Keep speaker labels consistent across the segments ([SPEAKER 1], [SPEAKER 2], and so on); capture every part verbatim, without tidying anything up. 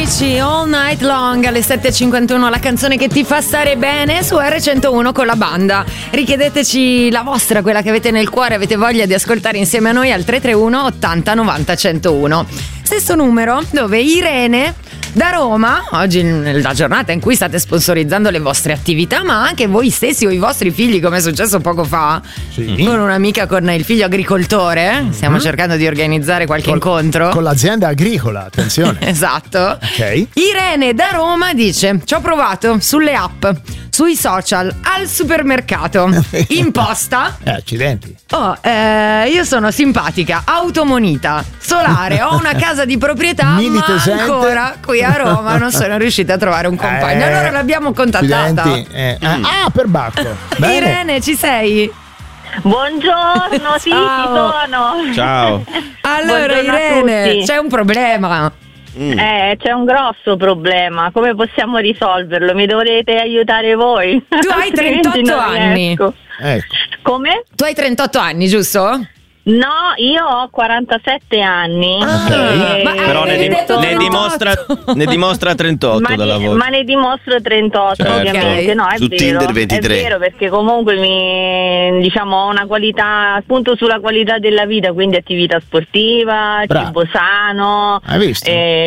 [SPEAKER 1] Avicii, All Night Long alle sette e cinquantuno, la canzone che ti fa stare bene su erre centouno con la banda. Richiedeteci la vostra, quella che avete nel cuore, avete voglia di ascoltare insieme a noi al tre tre uno ottanta novanta centouno. Stesso numero dove Irene da Roma, oggi nella giornata in cui state sponsorizzando le vostre attività, ma anche voi stessi o i vostri figli, come è successo poco fa, sì, con un'amica con il figlio agricoltore. Mm-hmm. Stiamo cercando di organizzare qualche
[SPEAKER 2] con,
[SPEAKER 1] incontro
[SPEAKER 2] con l'azienda agricola, attenzione.
[SPEAKER 1] Esatto.
[SPEAKER 2] Ok.
[SPEAKER 1] Irene da Roma dice: ci ho provato sulle app, sui social, al supermercato, in posta.
[SPEAKER 2] Eh, accidenti.
[SPEAKER 1] Oh, eh, io sono simpatica, automonita, solare, ho una casa di proprietà,
[SPEAKER 2] Mini
[SPEAKER 1] ma
[SPEAKER 2] tesente.
[SPEAKER 1] ancora qui a Roma non sono riuscita a trovare un compagno.
[SPEAKER 2] Eh,
[SPEAKER 1] allora l'abbiamo contattata.
[SPEAKER 2] Eh. Mm. Ah, per Bacco. Bene.
[SPEAKER 1] Irene, ci sei?
[SPEAKER 3] Buongiorno, sì, ci sono.
[SPEAKER 4] Ciao.
[SPEAKER 1] Allora,
[SPEAKER 3] Buongiorno
[SPEAKER 1] Irene, c'è un problema.
[SPEAKER 3] Mm. Eh, c'è un grosso problema. Come possiamo risolverlo? Mi dovrete aiutare voi.
[SPEAKER 1] Tu hai trentotto anni.
[SPEAKER 2] Ecco.
[SPEAKER 3] Come?
[SPEAKER 1] Tu hai trentotto anni, giusto?
[SPEAKER 3] No, io ho quarantasette anni.
[SPEAKER 1] Ah,
[SPEAKER 3] e...
[SPEAKER 1] ma
[SPEAKER 4] però ne, dim- ne, dimostra, ne dimostra trentotto
[SPEAKER 3] ma
[SPEAKER 4] dalla
[SPEAKER 3] ne,
[SPEAKER 4] voce.
[SPEAKER 3] ma ne dimostro trentotto,
[SPEAKER 4] certo.
[SPEAKER 3] ovviamente. No, è
[SPEAKER 5] Su
[SPEAKER 3] vero,
[SPEAKER 5] Tinder ventitré.
[SPEAKER 3] È vero, perché comunque mi, diciamo, ho una qualità, appunto sulla qualità della vita, quindi attività sportiva,
[SPEAKER 2] Bravo.
[SPEAKER 3] cibo sano.
[SPEAKER 2] Hai visto?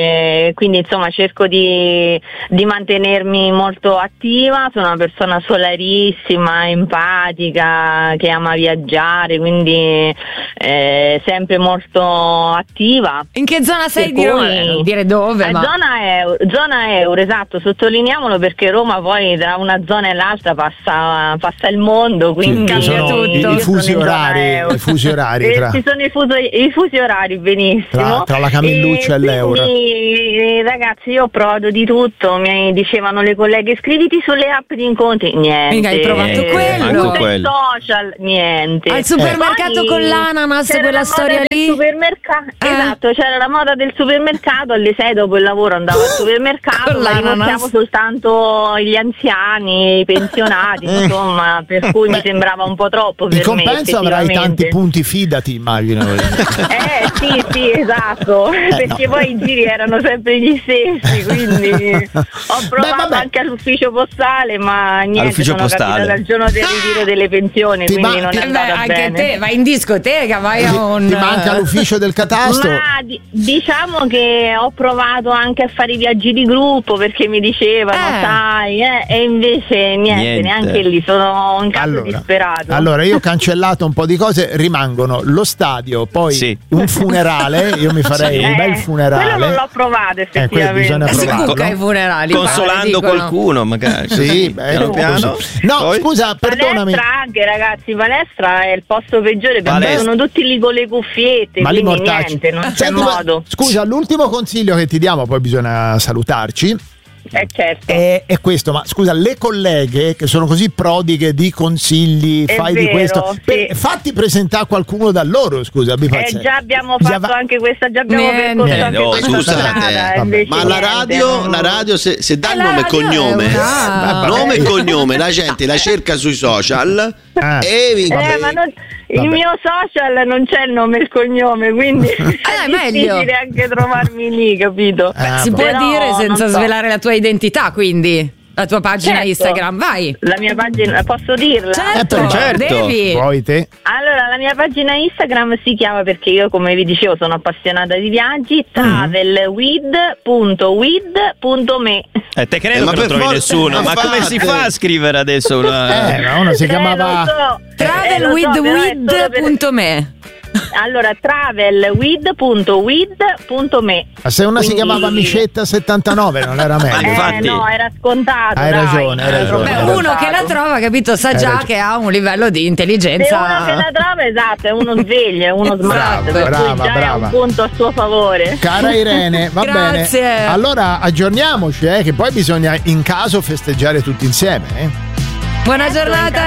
[SPEAKER 3] E quindi insomma cerco di, di mantenermi molto attiva. Sono una persona solarissima, empatica, che ama viaggiare, quindi Eh, sempre molto attiva.
[SPEAKER 1] In che zona sei
[SPEAKER 3] Per
[SPEAKER 1] di Roma?
[SPEAKER 3] cui-
[SPEAKER 1] Non dire dove,
[SPEAKER 3] Eh,
[SPEAKER 1] ma...
[SPEAKER 3] zona, euro, zona euro, esatto, sottolineiamolo perché Roma poi tra una zona e l'altra passa, passa il mondo, quindi
[SPEAKER 2] Sì,
[SPEAKER 1] cambia
[SPEAKER 2] sono
[SPEAKER 1] tutto.
[SPEAKER 2] I, i
[SPEAKER 3] Io
[SPEAKER 2] fusi
[SPEAKER 3] sono in zona
[SPEAKER 2] orari,
[SPEAKER 3] euro.
[SPEAKER 2] i fusi orari
[SPEAKER 3] Eh,
[SPEAKER 2] tra,
[SPEAKER 3] ci sono i, fuso- i fusi orari, benissimo.
[SPEAKER 2] tra, tra la Camilluccia e, l'euro.
[SPEAKER 3] quindi, ragazzi, io ho provato di tutto. Mi dicevano le colleghe: iscriviti sulle app di incontri. Niente.
[SPEAKER 1] Mica hai provato
[SPEAKER 3] Eh,
[SPEAKER 1] quello?
[SPEAKER 4] Manco
[SPEAKER 3] sui
[SPEAKER 4] quello.
[SPEAKER 3] social, niente.
[SPEAKER 1] Al supermercato
[SPEAKER 3] Poi
[SPEAKER 1] con l'ananas,
[SPEAKER 3] c'era
[SPEAKER 1] quella
[SPEAKER 3] la moda
[SPEAKER 1] storia
[SPEAKER 3] del
[SPEAKER 1] lì?
[SPEAKER 3] supermercato.
[SPEAKER 1] Eh.
[SPEAKER 3] Esatto, c'era la moda del supermercato. Alle sei dopo il lavoro andavo al supermercato,
[SPEAKER 1] Con
[SPEAKER 3] ma
[SPEAKER 1] l'ananas.
[SPEAKER 3] rinunziamo soltanto gli anziani, i pensionati, insomma, per cui mi sembrava un po' troppo per
[SPEAKER 2] In
[SPEAKER 3] me,
[SPEAKER 2] compenso avrai tanti
[SPEAKER 3] effettivamente.
[SPEAKER 2] punti fidati, immagino.
[SPEAKER 3] Eh sì, sì, esatto, perché
[SPEAKER 2] no.
[SPEAKER 3] poi i giri erano sempre gli stessi, quindi ho provato
[SPEAKER 2] vabbè.
[SPEAKER 3] anche all'ufficio postale, ma niente,
[SPEAKER 4] All'ufficio
[SPEAKER 3] sono
[SPEAKER 4] postale.
[SPEAKER 3] capitata al giorno del ritiro delle pensioni,
[SPEAKER 2] Ti
[SPEAKER 3] quindi
[SPEAKER 2] ma-
[SPEAKER 3] non
[SPEAKER 2] ti-
[SPEAKER 3] è
[SPEAKER 1] Eh beh,
[SPEAKER 3] andata
[SPEAKER 1] anche
[SPEAKER 3] bene.
[SPEAKER 1] te, vai in discoteca, vai a un...
[SPEAKER 2] Ti manca l'ufficio del catasto?
[SPEAKER 3] Ma di- diciamo che ho provato anche a fare i viaggi di gruppo perché mi dicevano,
[SPEAKER 1] Eh.
[SPEAKER 3] sai, eh, e invece niente,
[SPEAKER 4] Niente.
[SPEAKER 3] neanche lì, sono un caso
[SPEAKER 2] Allora,
[SPEAKER 3] disperato.
[SPEAKER 2] allora, io ho cancellato un po' di cose, rimangono lo stadio, poi
[SPEAKER 4] Sì.
[SPEAKER 2] un funerale, io mi farei
[SPEAKER 3] Eh,
[SPEAKER 2] un bel funerale.
[SPEAKER 3] quello non l'ho provato
[SPEAKER 2] Eh, quello
[SPEAKER 3] effettivamente.
[SPEAKER 2] bisogna
[SPEAKER 1] Si
[SPEAKER 2] provarlo.
[SPEAKER 1] cucca ai funerali,
[SPEAKER 4] Consolando
[SPEAKER 1] pare, dicono.
[SPEAKER 4] qualcuno, magari.
[SPEAKER 2] Sì,
[SPEAKER 4] Così,
[SPEAKER 2] beh,
[SPEAKER 4] piano
[SPEAKER 2] no,
[SPEAKER 4] piano.
[SPEAKER 2] così. No,
[SPEAKER 4] Poi?
[SPEAKER 2] scusa, perdonami.
[SPEAKER 3] Palestra anche, ragazzi, palestra è il posto peggiore perché
[SPEAKER 4] Palestra.
[SPEAKER 3] sono tutti lì con le cuffiette,
[SPEAKER 2] Ma li
[SPEAKER 3] quindi
[SPEAKER 2] mortacci.
[SPEAKER 3] niente, non c'è
[SPEAKER 2] Senti, ma-
[SPEAKER 3] modo.
[SPEAKER 2] Scusa, l'ultimo consiglio che ti diamo, poi bisogna salutarci.
[SPEAKER 3] Eh, certo.
[SPEAKER 2] È, è questo, ma scusa, le colleghe che sono così prodighe di consigli,
[SPEAKER 3] È
[SPEAKER 2] fai di
[SPEAKER 3] vero,
[SPEAKER 2] questo,
[SPEAKER 3] sì.
[SPEAKER 2] per- fatti presentare qualcuno da loro, scusa, abbi
[SPEAKER 3] Eh,
[SPEAKER 2] pazienza.
[SPEAKER 3] già abbiamo
[SPEAKER 2] Già
[SPEAKER 3] fatto
[SPEAKER 2] va-
[SPEAKER 3] anche questa, già abbiamo
[SPEAKER 1] Niente.
[SPEAKER 3] percorso anche
[SPEAKER 4] Oh,
[SPEAKER 3] questa
[SPEAKER 5] scusate,
[SPEAKER 3] strada,
[SPEAKER 5] eh,
[SPEAKER 3] invece
[SPEAKER 5] ma la
[SPEAKER 3] niente,
[SPEAKER 5] radio,
[SPEAKER 3] non-
[SPEAKER 5] la radio se, se dà
[SPEAKER 1] Eh,
[SPEAKER 5] il
[SPEAKER 1] la
[SPEAKER 5] nome e
[SPEAKER 1] radio è
[SPEAKER 5] cognome,
[SPEAKER 1] una-
[SPEAKER 5] nome e cognome, la gente la cerca sui social
[SPEAKER 2] Ah.
[SPEAKER 5] e vi-
[SPEAKER 3] Eh, ma non- il
[SPEAKER 2] Vabbè.
[SPEAKER 3] mio social non c'è il nome e il cognome, quindi
[SPEAKER 1] è
[SPEAKER 3] è
[SPEAKER 1] meglio.
[SPEAKER 3] difficile anche trovarmi lì, capito?
[SPEAKER 2] Ah,
[SPEAKER 1] Si
[SPEAKER 2] boh.
[SPEAKER 1] può
[SPEAKER 3] Però
[SPEAKER 1] dire
[SPEAKER 3] non
[SPEAKER 1] senza
[SPEAKER 3] so.
[SPEAKER 1] svelare la tua identità, quindi la tua pagina
[SPEAKER 3] Certo.
[SPEAKER 1] Instagram, vai.
[SPEAKER 3] La mia pagina, posso dirla?
[SPEAKER 1] Certo,
[SPEAKER 2] Eh,
[SPEAKER 4] certo.
[SPEAKER 1] devi.
[SPEAKER 2] Poi te.
[SPEAKER 3] Allora, la mia pagina Instagram si chiama, perché io come vi dicevo sono appassionata di viaggi, travelwith punto with punto me.
[SPEAKER 4] Eh, te credo
[SPEAKER 5] Eh, ma
[SPEAKER 4] che non
[SPEAKER 5] per
[SPEAKER 4] trovi
[SPEAKER 5] forza-
[SPEAKER 4] nessuno,
[SPEAKER 5] ma
[SPEAKER 4] ma come si
[SPEAKER 5] fate.
[SPEAKER 4] fa a scrivere adesso una...
[SPEAKER 2] Eh, ma uno si
[SPEAKER 3] Eh,
[SPEAKER 2] chiamava
[SPEAKER 3] lo so. Eh,
[SPEAKER 1] travel
[SPEAKER 3] lo so,
[SPEAKER 1] with
[SPEAKER 3] però è
[SPEAKER 1] with
[SPEAKER 3] solo per-
[SPEAKER 1] punto me.
[SPEAKER 3] Allora, travelwith punto with punto me.
[SPEAKER 2] Ma se una si
[SPEAKER 3] Quindi-
[SPEAKER 2] chiamava Micetta settantanove non era meglio.
[SPEAKER 3] Eh,
[SPEAKER 4] infatti-
[SPEAKER 3] no, era scontato.
[SPEAKER 2] Hai
[SPEAKER 3] dai.
[SPEAKER 2] ragione, hai
[SPEAKER 3] Era
[SPEAKER 2] ragione.
[SPEAKER 3] proprio
[SPEAKER 1] Beh, uno
[SPEAKER 3] scontato.
[SPEAKER 1] che la trova, capito, sa
[SPEAKER 2] Hai
[SPEAKER 1] già
[SPEAKER 2] ragione.
[SPEAKER 1] che ha un livello di
[SPEAKER 3] Se
[SPEAKER 1] intelligenza.
[SPEAKER 3] uno che la trova, esatto, è uno sveglio, è uno smart,
[SPEAKER 1] Brava,
[SPEAKER 3] per
[SPEAKER 2] brava,
[SPEAKER 3] cui già
[SPEAKER 2] brava.
[SPEAKER 3] è un punto a suo favore.
[SPEAKER 2] Cara Irene, va
[SPEAKER 1] Grazie.
[SPEAKER 2] bene. Allora aggiorniamoci, eh, che poi bisogna in caso festeggiare tutti insieme. Eh.
[SPEAKER 1] Buona giornata.